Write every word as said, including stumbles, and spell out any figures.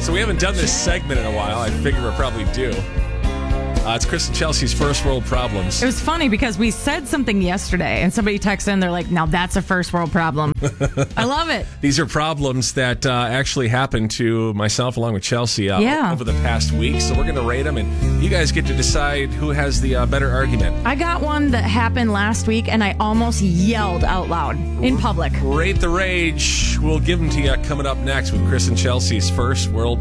So we haven't done this segment in a while. I figure we're probably due. Uh, it's Chris and Chelsea's First World Problems. It was funny because we said something yesterday and somebody texted in, they're like, now that's a first world problem. I love it. These are problems that uh, actually happened to myself along with Chelsea uh, Yeah. over the past week. So we're going to rate them, and you guys get to decide who has the uh, better argument. I got one that happened last week and I almost yelled out loud in public. Rate the Rage. We'll give them to you coming up next with Chris and Chelsea's First World